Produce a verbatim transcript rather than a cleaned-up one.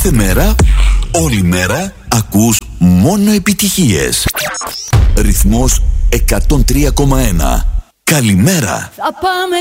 Κάθε μέρα, όλη μέρα, ακούς μόνο επιτυχίες. Ρυθμός εκατόν τρία κόμμα ένα. Καλημέρα. Θα πάμε